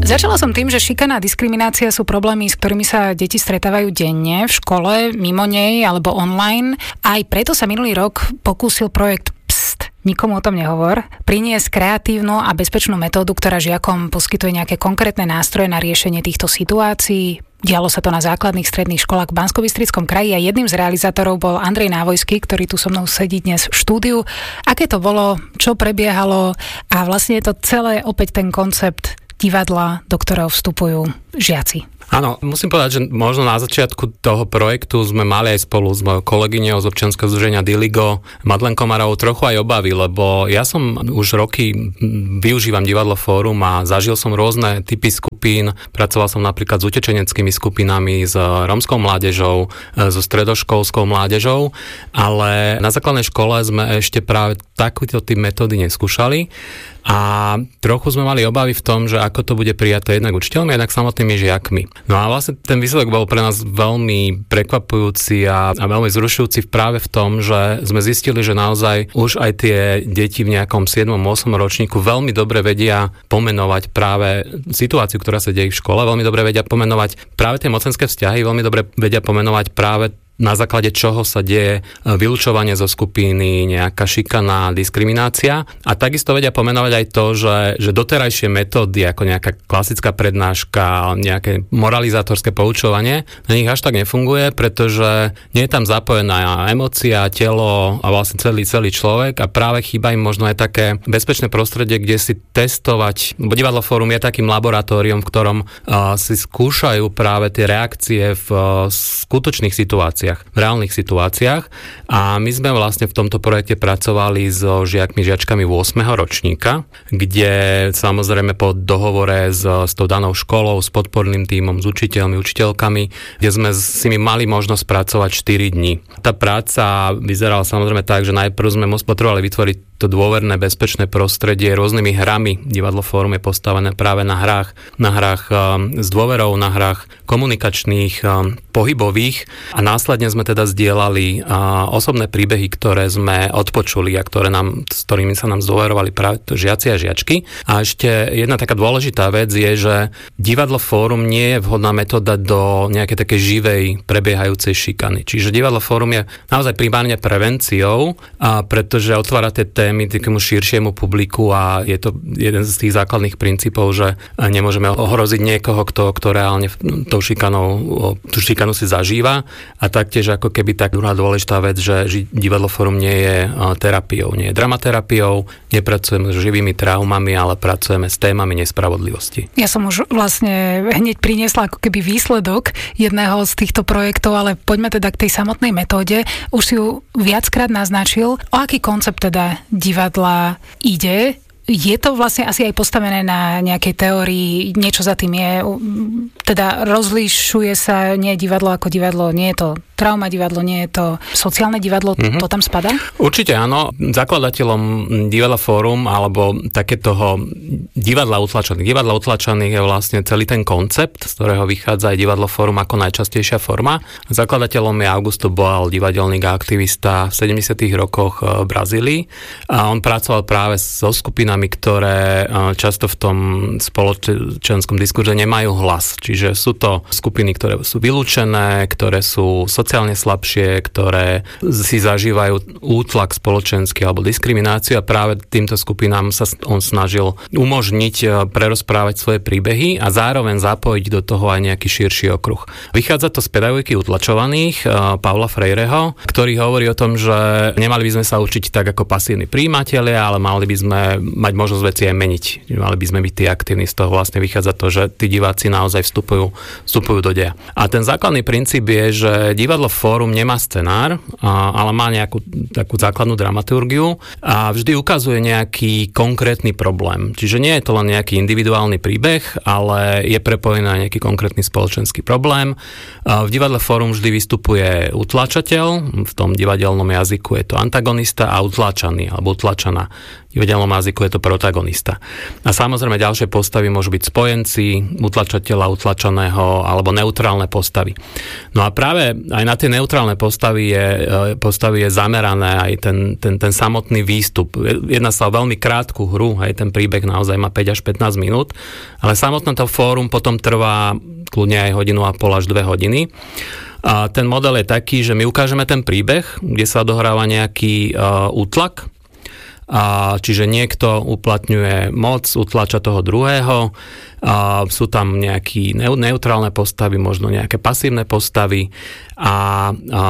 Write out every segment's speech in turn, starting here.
Začala som tým, že šikana a diskriminácia sú problémy, s ktorými sa deti stretávajú denne v škole, mimo nej alebo online. Aj preto sa minulý rok pokúsil projekt Pst, nikomu o tom nehovor, priniesť kreatívnu a bezpečnú metódu, ktorá žiakom poskytuje nejaké konkrétne nástroje na riešenie týchto situácií. Dialo sa to na základných stredných školách v Banskobystrickom kraji a jedným z realizátorov bol Andrej Návojský, ktorý tu so mnou sedí dnes v štúdiu. Aké to bolo, čo prebiehalo a vlastne je to celé opäť ten koncept divadla, do ktorého vstupujú žiaci. Áno, musím povedať, že možno na začiatku toho projektu sme mali aj spolu s mojou kolegyňou z občianskeho združenia Diligo, Madlen Komarovou, trochu aj obavy, lebo ja som už roky využívam Divadlo Fórum a zažil som rôzne typy skupín. Pracoval som napríklad s utečeneckými skupinami, s rómskou mládežou, so stredoškolskou mládežou, ale na základnej škole sme ešte práve takýto typ metódy neskúšali. A trochu sme mali obavy v tom, že ako to bude prijaté jednak učiteľmi, jednak samotnými žiakmi. No a vlastne ten výsledok bol pre nás veľmi prekvapujúci a veľmi zrušujúci práve v tom, že sme zistili, že naozaj už aj tie deti v nejakom 7. 8. ročníku veľmi dobre vedia pomenovať práve situáciu, ktorá sa deje v škole, veľmi dobre vedia pomenovať práve tie mocenské vzťahy, veľmi dobre vedia pomenovať práve na základe čoho sa deje vylúčovanie zo skupiny, nejaká šikana, diskriminácia. A takisto vedia pomenovať aj to, že doterajšie metódy, ako nejaká klasická prednáška, nejaké moralizátorské poučovanie, na nich až tak nefunguje, pretože nie je tam zapojená emócia, telo a vlastne celý človek a práve chýba im možno aj také bezpečné prostredie, kde si testovať. Divadlo Fórum je takým laboratóriom, v ktorom si skúšajú práve tie reakcie v skutočných situáciách, v reálnych situáciách a my sme vlastne v tomto projekte pracovali so žiačkami 8. ročníka, kde samozrejme po dohovore s tou danou školou, s podporným tímom, s učiteľmi, učiteľkami, kde sme si mali možnosť pracovať 4 dní. Tá práca vyzerala samozrejme tak, že najprv sme potrebovali vytvoriť to dôverné, bezpečné prostredie rôznymi hrami. Divadlo Fórum je postavené práve na hrách s dôverou, na hrách komunikačných, pohybových a následne sme teda zdieľali osobné príbehy, ktoré sme odpočuli a s ktorými sa nám zdôverovali práve žiaci a žiačky. A ešte jedna taká dôležitá vec je, že Divadlo Fórum nie je vhodná metóda do nejakej takej živej, prebiehajúcej šikany. Čiže Divadlo Fórum je naozaj primárne prevenciou, pretože otvára tie témy takému širšiemu publiku a je to jeden z tých základných princípov, že nemôžeme ohroziť niekoho, kto reálne tú šikanu si zažíva a taktiež ako keby tak druhá dôležitá vec, že Divadlo Fórum nie je terapiou, nie je dramaterapiou, nepracujeme s živými traumami, ale pracujeme s témami nespravodlivosti. Ja som už vlastne hneď priniesla ako keby výsledok jedného z týchto projektov, ale poďme teda k tej samotnej metóde. Už si ju viackrát naznačil. O aký koncept teda divadla ide? Je to vlastne asi aj postavené na nejakej teórii, niečo za tým je, teda rozlišuje sa nie divadlo ako divadlo, nie je to trauma divadlo, nie je to sociálne divadlo, to tam spadá? Určite áno. Zakladateľom Divadla Fórum alebo takétoho divadla utlačených. Divadla utlačených je vlastne celý ten koncept, z ktorého vychádza aj Divadlo Fórum ako najčastejšia forma. Zakladateľom je Augusto Boal, divadelník a aktivista v 70. rokoch v Brazílii. A on pracoval práve so skupinami, ktoré často v tom spoločenskom diskurze nemajú hlas. Čiže sú to skupiny, ktoré sú vylúčené, ktoré sú sociálne slabšie, ktoré si zažívajú útlak spoločenský alebo diskrimináciu a práve týmto skupinám sa on snažil umožniť prerozprávať svoje príbehy a zároveň zapojiť do toho aj nejaký širší okruh. Vychádza to z pedagogiky utlačovaných Paula Freireho, ktorý hovorí o tom, že nemali by sme sa učiť tak ako pasívni prijímatelia, ale mali by sme mať možnosť veci aj meniť. Mali by sme byť tí aktívni, z toho vlastne vychádza to, že tí diváci naozaj vstupujú do deja. A ten základný princíp je, že Divadlo Fórum nemá scenár, ale má nejakú takú základnú dramaturgiu a vždy ukazuje nejaký konkrétny problém. Čiže nie je to len nejaký individuálny príbeh, ale je prepojený na nejaký konkrétny spoločenský problém. V Divadle Fórum vždy vystupuje utlačateľ, v tom divadelnom jazyku je to antagonista a utlačaný alebo utlačaná divadelnom jazyku je to protagonista. A samozrejme ďalšie postavy môžu byť spojenci, utlačateľa, utlačaného alebo neutrálne postavy. No a práve aj na tie neutrálne postavy je zamerané aj ten samotný výstup. Jedná sa o veľmi krátku hru, aj ten príbeh naozaj má 5 až 15 minút, ale samotné to fórum potom trvá kľudne aj 1,5 až 2 hodiny. A ten model je taký, že my ukážeme ten príbeh, kde sa odohráva nejaký útlak, čiže niekto uplatňuje moc, utlača toho druhého, sú tam nejaké neutrálne postavy, možno nejaké pasívne postavy a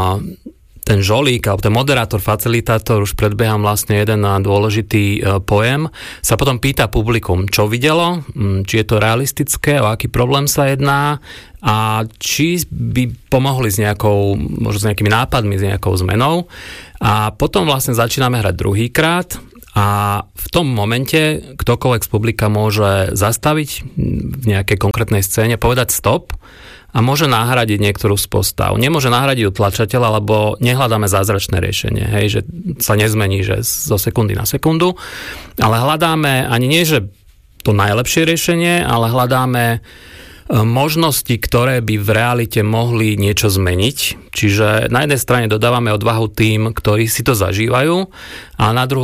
ten žolík, alebo ten moderátor, facilitátor, už predbieham vlastne jeden dôležitý pojem, sa potom pýta publikum, čo videlo, či je to realistické, o aký problém sa jedná a či by pomohli s nejakými nápadmi, s nejakou zmenou. A potom vlastne začíname hrať druhýkrát a v tom momente ktokoľvek z publika môže zastaviť v nejakej konkrétnej scéne, povedať stop a môže nahradiť niektorú z postav. Nemôže nahradiť utlačateľa, lebo nehľadáme zázračné riešenie, hej, že sa nezmení, že zo sekundy na sekundu, ale hľadáme ani nie, že to najlepšie riešenie, ale hľadáme možnosti, ktoré by v realite mohli niečo zmeniť. Čiže na jednej strane dodávame odvahu tým, ktorí si to zažívajú a na druhú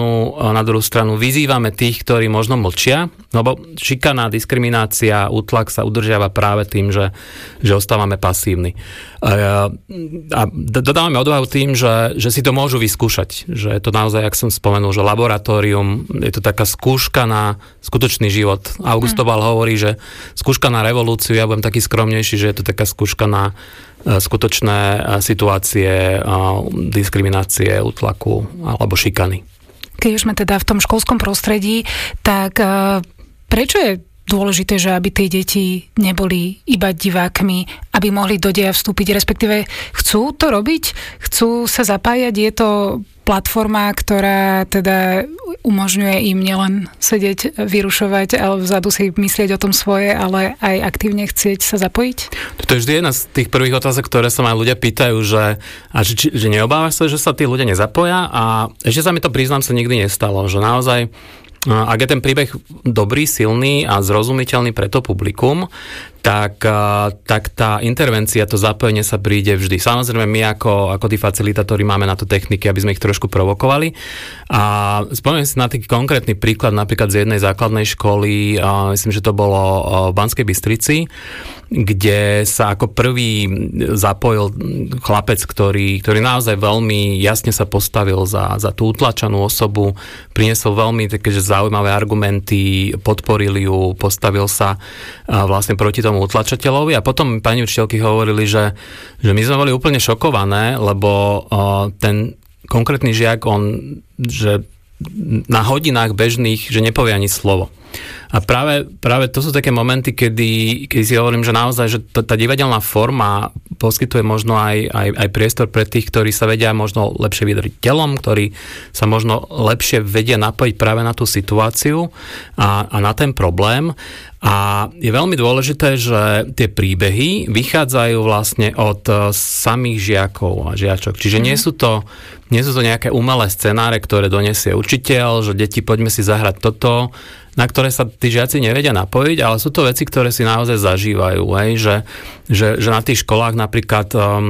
stranu vyzývame tých, ktorí možno mlčia, lebo šikana, diskriminácia, útlak sa udržiava práve tým, že ostávame pasívni. A dodávame odvahu tým, že si to môžu vyskúšať. Že je to naozaj, jak som spomenul, že laboratórium, je to taká skúška na skutočný život. August Tobal hovorí, že skúška na revolúciu, ja budem taký skromnejší, že je to taká skúška na skutočné situácie diskriminácie, útlaku alebo šikany. Keď už sme teda v tom školskom prostredí, tak prečo je dôležité, že aby tie deti neboli iba divákmi, aby mohli do deja vstúpiť, respektíve chcú to robiť? Chcú sa zapájať? Je to platforma, ktorá teda umožňuje im nielen sedieť, vyrušovať, ale vzadu si myslieť o tom svoje, ale aj aktívne chcieť sa zapojiť? To je vždy jedna z tých prvých otázok, ktoré sa ma ľudia pýtajú, že neobávaš sa, že sa tí ľudia nezapoja, a ešte sa mi to, priznám sa, nikdy nestalo, že naozaj ak je ten príbeh dobrý, silný a zrozumiteľný pre to publikum, tak tá intervencia, to zapojenie sa príde vždy. Samozrejme, my ako tí facilitátori máme na to techniky, aby sme ich trošku provokovali. A spomínam si na taký konkrétny príklad, napríklad z jednej základnej školy, myslím, že to bolo v Banskej Bystrici, kde sa ako prvý zapojil chlapec, ktorý naozaj veľmi jasne sa postavil za tú utlačanú osobu, priniesol veľmi také zaujímavé argumenty, podporil ju, postavil sa vlastne proti tomu utlačateľovi, a potom pani učiteľky hovorili, že my sme boli úplne šokované, lebo ten konkrétny žiak, že na hodinách bežných, že nepovie ani slovo. A práve to sú také momenty, kedy si hovorím, že naozaj, že tá divadelná forma poskytuje možno aj priestor pre tých, ktorí sa vedia možno lepšie vyjadriť telom, ktorí sa možno lepšie vedia napojiť práve na tú situáciu a na ten problém. A je veľmi dôležité, že tie príbehy vychádzajú vlastne od samých žiakov a žiačok. Čiže nie sú to nejaké umelé scenáre, ktoré donesie učiteľ, že deti, poďme si zahrať toto, na ktoré sa tí žiaci nevedia napojiť, ale sú to veci, ktoré si naozaj zažívajú. Že na tých školách napríklad,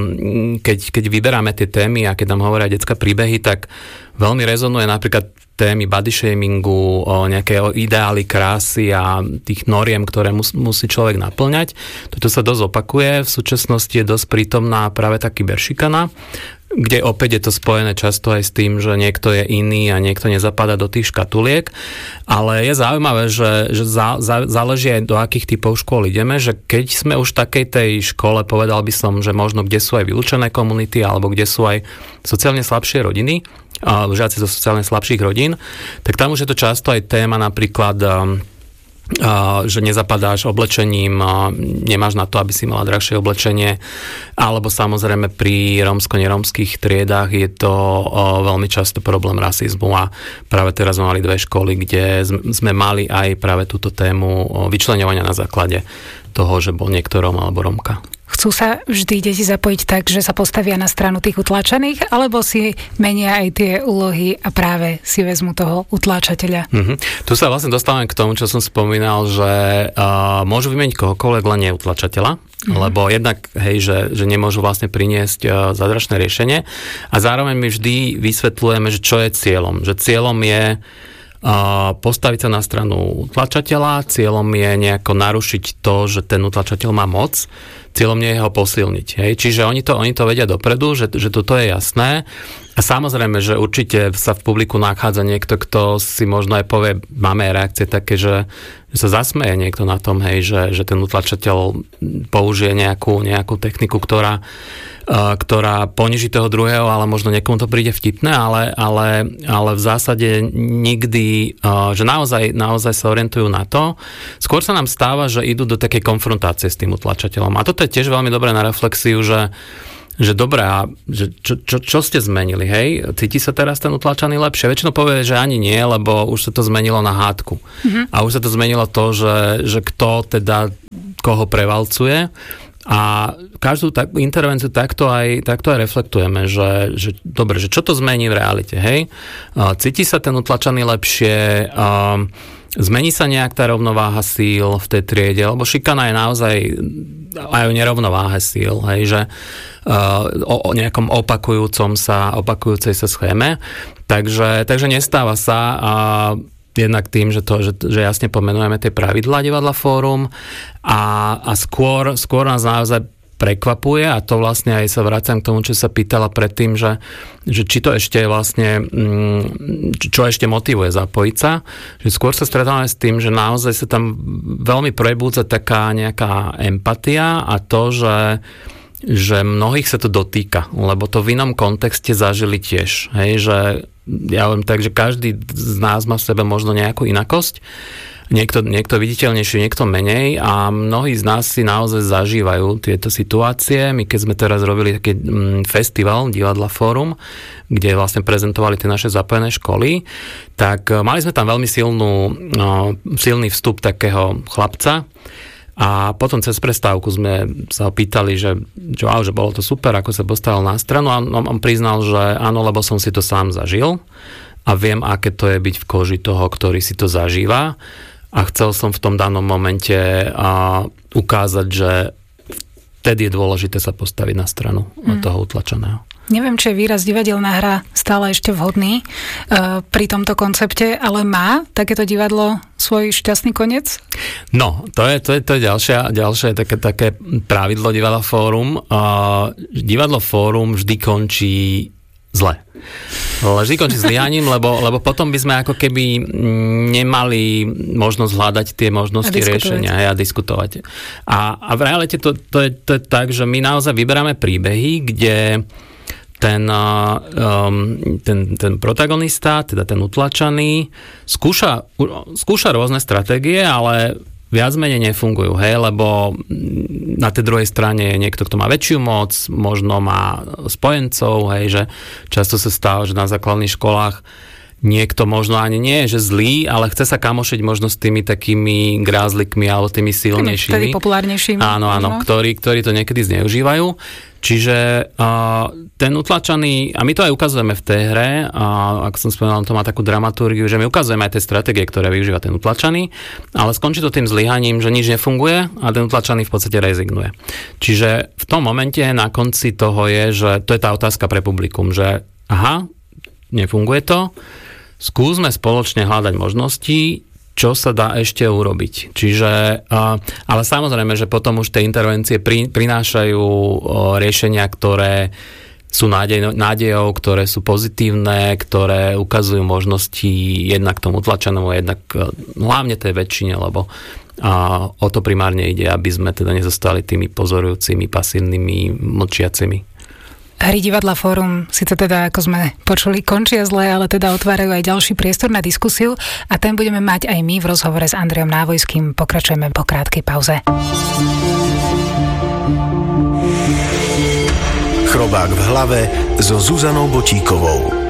keď vyberáme tie témy a keď nám hovoria detská príbehy, tak veľmi rezonuje napríklad témy body shamingu, nejaké ideály krásy a tých noriem, ktoré musí človek naplňať. Toto sa dosť opakuje. V súčasnosti je dosť prítomná práve tá kyberšikana, kde opäť je to spojené často aj s tým, že niekto je iný a niekto nezapadá do tých škatuliek. Ale je zaujímavé, že záleží aj do akých typov škôl ideme, že keď sme už v takej tej škole, povedal by som, že možno kde sú aj vylúčené komunity alebo kde sú aj sociálne slabšie rodiny, žiaci zo sociálne slabších rodín, tak tam už je to často aj téma napríklad, že nezapadáš oblečením, nemáš na to, aby si mala drahšie oblečenie, alebo samozrejme pri rómsko-nerómskych triedách je to veľmi často problém rasizmu, a práve teraz sme mali 2 školy, kde sme mali aj práve túto tému vyčleňovania na základe toho, že bol niekto Róm alebo Rómka. Chcú sa vždy deti zapojiť tak, že sa postavia na stranu tých utláčaných, alebo si menia aj tie úlohy a práve si vezmu toho utláčateľa? Tu sa vlastne dostávame k tomu, čo som spomínal, že môžu vymeniť kohokoľvek, len nie utlačateľa, lebo jednak, že nemôžu vlastne priniesť zázračné riešenie a zároveň my vždy vysvetľujeme, že čo je cieľom. Že cieľom je postaviť sa na stranu utlačateľa, cieľom je nejako narušiť to, že ten utlačateľ má moc, cieľom nie je ho posilniť. Hej? Čiže oni to vedia dopredu, že toto je jasné. A samozrejme, že určite sa v publiku nachádza niekto, kto si možno aj povie, máme aj reakcie také, že sa zasmeje niekto na tom, že ten utlačateľ použije nejakú techniku, ktorá poniží toho druhého, ale možno niekomu to príde vtipné, ale v zásade nikdy, že naozaj sa orientujú na to. Skôr sa nám stáva, že idú do takej konfrontácie s tým utlačateľom. A toto je tiež veľmi dobré na reflexiu, že dobré, a že čo ste zmenili, hej? Cíti sa teraz ten utlačaný lepšie? Väčšinou povie, že ani nie, lebo už sa to zmenilo na hádku. A už sa to zmenilo to, že kto teda koho prevalcuje. A každú intervenciu takto aj reflektujeme, že dobre, že čo to zmení v realite, hej? Cíti sa ten utlačaný lepšie, zmení sa nejak tá rovnováha síl v tej triede, lebo šikana je naozaj aj o nerovnováhe síl, hej, že o nejakom opakujúcej sa schéme. Takže nestáva sa jednak tým, že jasne pomenujeme tie pravidlá Divadla Fórum a skôr nás naozaj prekvapuje, a to vlastne aj sa vraciam k tomu, čo sa pýtala predtým, že či to ešte vlastne, čo ešte motivuje zapojiť sa, že skôr sa stretávame s tým, že naozaj sa tam veľmi prebúdza taká nejaká empatia a to, že mnohých sa to dotýka, lebo to v inom kontexte zažili tiež, hej, že ja viem tak, že každý z nás má v sebe možno nejakú inakosť, niekto viditeľnejšie, niekto menej, a mnohí z nás si naozaj zažívajú tieto situácie. My keď sme teraz robili taký festival Divadla Fórum, kde vlastne prezentovali tie naše zapojené školy, tak mali sme tam veľmi silný vstup takého chlapca. A potom cez prestávku sme sa pýtali, že bolo to super, ako sa postavil na stranu, a on priznal, že áno, lebo som si to sám zažil a viem, aké to je byť v koži toho, ktorý si to zažíva, a chcel som v tom danom momente ukázať, že vtedy je dôležité sa postaviť na stranu toho utlačeného. Neviem, či je výraz divadelná hra stále ešte vhodný pri tomto koncepte, ale má takéto divadlo svoj šťastný koniec? No, to je ďalšie také pravidlo Divadla Fórum. Divadlo Fórum vždy končí zle. Vždy končí zlyhaním, lebo potom by sme ako keby nemali možnosť hľadať tie možnosti riešenia a diskutovať. A v realite to je tak, že my naozaj vyberáme príbehy, kde ten protagonista, teda ten utlačaný, skúša rôzne stratégie, ale viac menej nefungujú, hej, lebo na tej druhej strane je niekto, kto má väčšiu moc, možno má spojencov, hej, že často sa stáva, že na základných školách niekto možno ani nie je, že zlý, ale chce sa kamošiť možno s tými takými grázlikmi alebo tými silnejšími. Vtedy populárnejšími. Áno, ktorí to niekedy zneužívajú. Čiže ten utlačaný, a my to aj ukazujeme v tej hre, ako som spomenul, to má takú dramaturgiu, že my ukazujeme aj tie stratégie, ktoré využíva ten utlačaný, ale skončí to tým zlyhaním, že nič nefunguje a ten utlačaný v podstate rezignuje. Čiže v tom momente na konci toho je, že to je tá otázka pre publikum, že aha, nefunguje to, skúsme spoločne hľadať možnosti, čo sa dá ešte urobiť. Čiže, ale samozrejme, že potom už tie intervencie prinášajú riešenia, ktoré sú nádejou, ktoré sú pozitívne, ktoré ukazujú možnosti jednak tomu utlačenému, jednak hlavne tej väčšine, lebo o to primárne ide, aby sme teda nezostali tými pozorujúcimi, pasívnymi, mlčiacimi. Hry Divadla Fórum síce teda, ako sme počuli, končia zle, ale teda otvárajú aj ďalší priestor na diskusiu a ten budeme mať aj my v rozhovore s Andrejom Návojským. Pokračujeme po krátkej pauze. Chrobák v hlave so Zuzanou Botíkovou.